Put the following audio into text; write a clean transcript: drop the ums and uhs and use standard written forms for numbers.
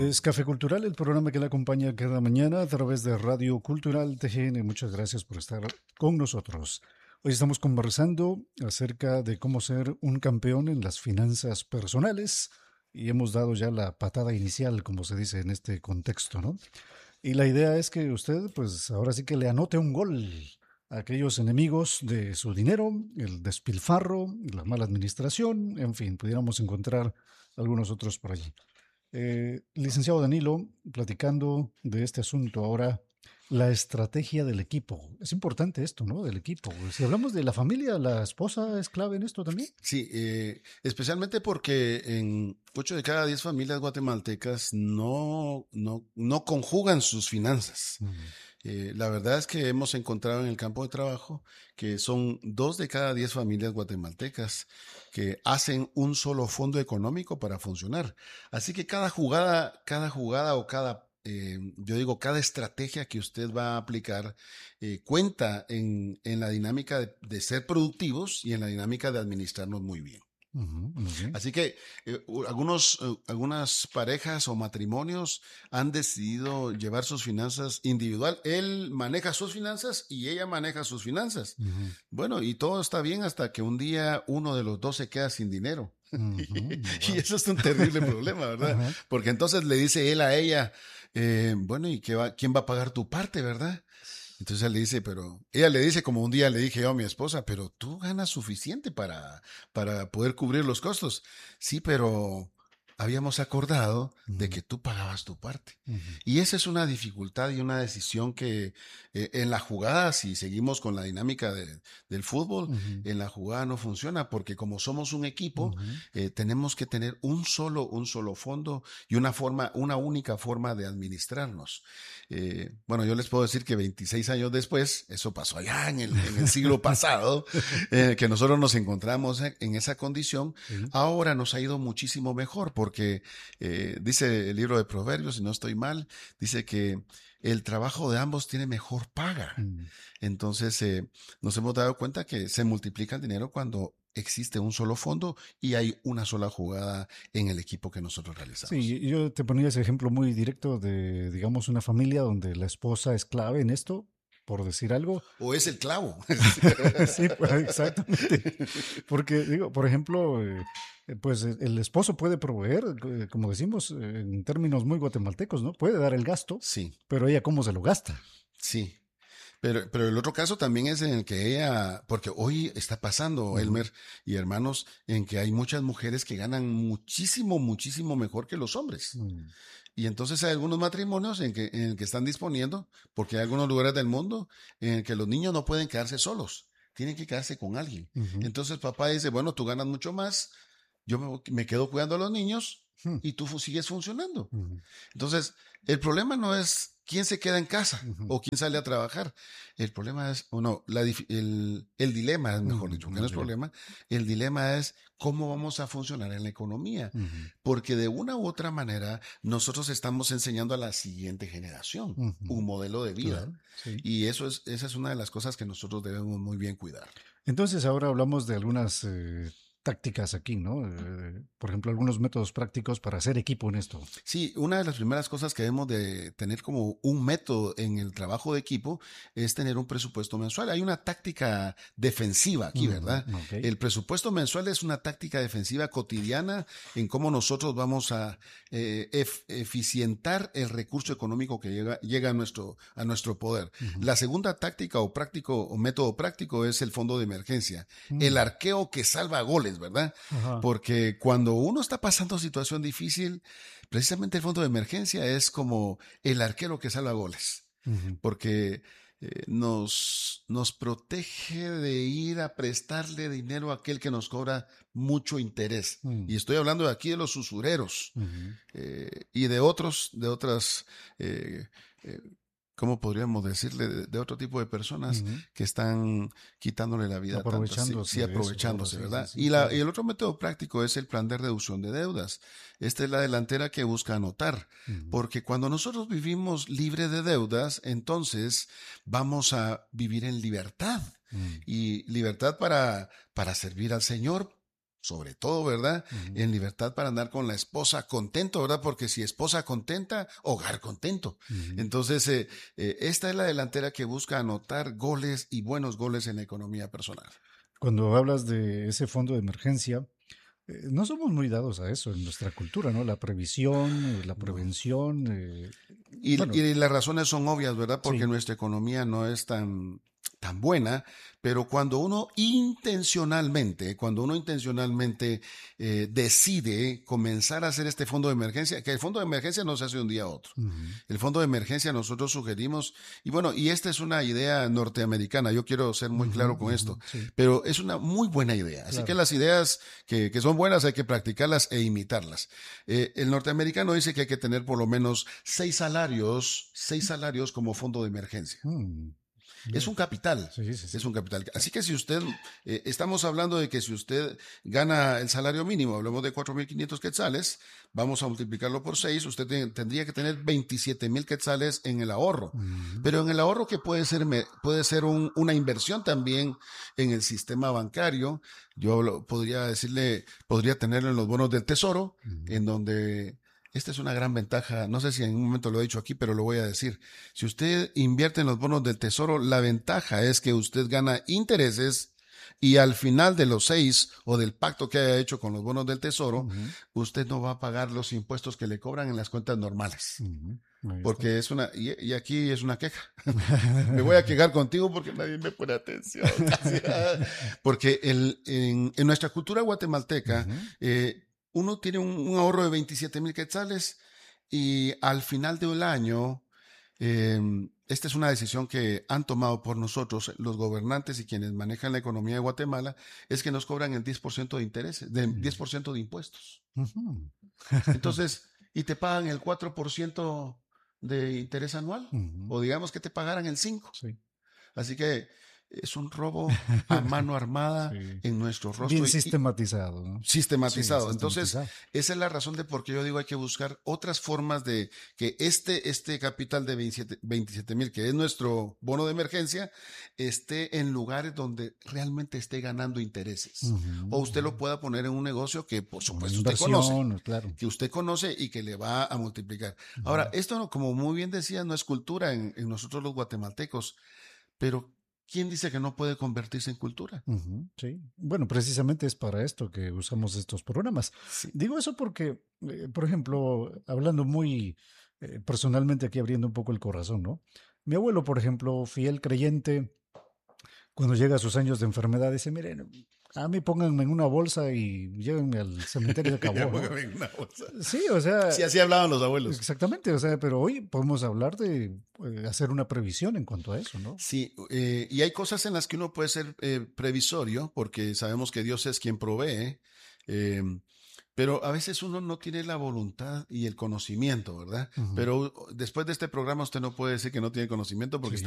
Es Café Cultural, el programa que le acompaña cada mañana a través de Radio Cultural TGN. Muchas gracias por estar con nosotros. Hoy estamos conversando acerca de cómo ser un campeón en las finanzas personales y hemos dado ya la patada inicial, como se dice en este contexto, ¿no? Y la idea es que usted, pues ahora sí que le anote un gol a aquellos enemigos de su dinero, el despilfarro, la mala administración, en fin, pudiéramos encontrar algunos otros por allí. Licenciado Danilo, platicando de este asunto ahora, la estrategia del equipo. Es importante esto, ¿no? Del equipo. Si hablamos de la familia, la esposa es clave en esto también. Sí, especialmente porque en 8 de cada 10 familias guatemaltecas no conjugan sus finanzas. La verdad es que hemos encontrado en el campo de trabajo que son 2 de cada 10 familias guatemaltecas que hacen un solo fondo económico para funcionar. Así que cada jugada o yo digo, cada estrategia que usted va a aplicar cuenta en la dinámica de ser productivos y en la dinámica de administrarnos muy bien. Muy bien. Así que algunas parejas o matrimonios han decidido llevar sus finanzas individual. Él maneja sus finanzas y ella maneja sus finanzas. Bueno, y todo está bien hasta que un día uno de los dos se queda sin dinero. Y eso es un terrible problema, ¿verdad? Porque entonces le dice él a ella, bueno, ¿y quién va a pagar tu parte, verdad? Entonces ella le dice, como un día le dije yo a mi esposa, pero tú ganas suficiente para poder cubrir los costos. Sí, pero habíamos acordado de que tú pagabas tu parte. Y esa es una dificultad y una decisión que en la jugada, si seguimos con la dinámica del fútbol, en la jugada no funciona, porque como somos un equipo, tenemos que tener un solo fondo y una única forma de administrarnos. Bueno, yo les puedo decir que 26 años después, eso pasó allá en el siglo pasado, que nosotros nos encontramos en esa condición, ahora nos ha ido muchísimo mejor, porque dice el libro de Proverbios, si no estoy mal, dice que el trabajo de ambos tiene mejor paga. Entonces, nos hemos dado cuenta que se multiplica el dinero cuando existe un solo fondo y hay una sola jugada en el equipo que nosotros realizamos. Sí, yo te ponía ese ejemplo muy directo de, digamos, una familia donde la esposa es clave en esto, por decir algo. O es el clavo. Sí, pues, exactamente. Porque, digo, por ejemplo, pues el esposo puede proveer, como decimos, en términos muy guatemaltecos, ¿no? Puede dar el gasto, Sí, pero ella cómo se lo gasta. sí. Pero el otro caso también es en el que ella, porque hoy está pasando, Elmer y hermanos, en que hay muchas mujeres que ganan muchísimo, muchísimo mejor que los hombres. Y entonces hay algunos matrimonios en el que están disponiendo, porque hay algunos lugares del mundo en el que los niños no pueden quedarse solos, tienen que quedarse con alguien. Entonces papá dice, bueno, tú ganas mucho más, yo me quedo cuidando a los niños y tú sigues funcionando. Entonces, el problema no es quién se queda en casa o quién sale a trabajar. El problema es, o no, el dilema es, mejor dicho, que no es problema, el dilema es cómo vamos a funcionar en la economía. Porque de una u otra manera, nosotros estamos enseñando a la siguiente generación un modelo de vida. Claro, sí. Y esa es una de las cosas que nosotros debemos muy bien cuidar. Entonces ahora hablamos de algunas tácticas aquí, ¿no? Por ejemplo, algunos métodos prácticos para hacer equipo en esto. Sí, una de las primeras cosas que debemos de tener como un método en el trabajo de equipo es tener un presupuesto mensual. Hay una táctica defensiva aquí, ¿verdad? Okay. El presupuesto mensual es una táctica defensiva cotidiana en cómo nosotros vamos a eficientar el recurso económico que llega a nuestro poder. La segunda táctica o método práctico es el fondo de emergencia. El arqueo que salva goles, ¿verdad? Porque cuando uno está pasando situación difícil, precisamente el fondo de emergencia es como el arquero que salva goles. Porque nos protege de ir a prestarle dinero a aquel que nos cobra mucho interés. Y estoy hablando de aquí de los usureros y de otras ¿cómo podríamos decirle? De otro tipo de personas que están quitándole la vida. Aprovechándose. Sí, aprovechándose, eso, ¿verdad? Sí, Y claro. el otro método práctico es el plan de reducción de deudas. Esta es la delantera que busca anotar. Porque cuando nosotros vivimos libre de deudas, entonces vamos a vivir en libertad. Y libertad para servir al Señor, sobre todo, ¿verdad? En libertad para andar con la esposa contento, ¿verdad? Porque si esposa contenta, hogar contento. Entonces, esta es la delantera que busca anotar goles y buenos goles en la economía personal. Cuando hablas de ese fondo de emergencia, no somos muy dados a eso en nuestra cultura, ¿no? La previsión, la No. prevención. Bueno, Y las razones son obvias, ¿verdad? Porque sí. nuestra economía no es tan buena, pero cuando uno intencionalmente decide comenzar a hacer este fondo de emergencia, que el fondo de emergencia no se hace de un día a otro. El fondo de emergencia nosotros sugerimos, y bueno, y esta es una idea norteamericana, yo quiero ser muy claro con esto, Sí, pero es una muy buena idea. Así que claro. las ideas que son buenas hay que practicarlas e imitarlas. El norteamericano dice que hay que tener por lo menos 6 salarios como fondo de emergencia. Es un capital. Sí, sí, Es sí. un capital. Así que si usted, estamos hablando de que si usted gana el salario mínimo, hablemos de 4.500 quetzales, vamos a multiplicarlo por 6, usted tendría que tener 27,000 quetzales en el ahorro. Pero en el ahorro que puede ser una inversión también en el sistema bancario, podría tenerlo en los bonos del tesoro, en donde esta es una gran ventaja, no sé si en un momento lo he dicho aquí, pero lo voy a decir. Si usted invierte en los bonos del tesoro, la ventaja es que usted gana intereses y al final de los 6 o del pacto que haya hecho con los bonos del tesoro, usted no va a pagar los impuestos que le cobran en las cuentas normales. Ahí está. Porque y aquí es una queja. Me voy a quejar contigo porque nadie me pone atención. Porque en nuestra cultura guatemalteca, uno tiene un ahorro de 27,000 quetzales y al final del año, esta es una decisión que han tomado por nosotros los gobernantes y quienes manejan la economía de Guatemala, es que nos cobran el 10% de intereses, de 10% de impuestos. Entonces, y te pagan el 4% de interés anual, o digamos que te pagaran el 5%. Sí. Así que es un robo a mano armada Sí. en nuestro rostro Bien y sistematizado, ¿no? Sí, sistematizado. Entonces, sistematizado. esa es la razón de por qué yo digo hay que buscar otras formas de que este capital de 27,000, que es nuestro bono de emergencia, esté en lugares donde realmente esté ganando intereses. O usted lo pueda poner en un negocio que, por Una supuesto, usted conoce. inversión, claro. Que usted conoce y que le va a multiplicar. Ahora, esto, como muy bien decía, no es cultura en nosotros los guatemaltecos, pero ¿quién dice que no puede convertirse en cultura? Sí. Bueno, precisamente es para esto que usamos estos programas. Sí. Digo eso porque, por ejemplo, hablando muy personalmente aquí, abriendo un poco el corazón, ¿no? Mi abuelo, por ejemplo, fiel creyente, cuando llega a sus años de enfermedad, dice, miren, a mí pónganme en una bolsa y llévenme al cementerio de Ya Cabo, ¿no? póngame en una bolsa. Sí, o sea, Sí, así hablaban los abuelos. exactamente, o sea, pero hoy podemos hablar de hacer una previsión en cuanto a eso, ¿no? Sí, y hay cosas en las que uno puede ser previsorio, porque sabemos que Dios es quien provee, eh, pero a veces uno no tiene la voluntad y el conocimiento, ¿verdad? Pero después de este programa usted no puede decir que no tiene conocimiento porque Sí.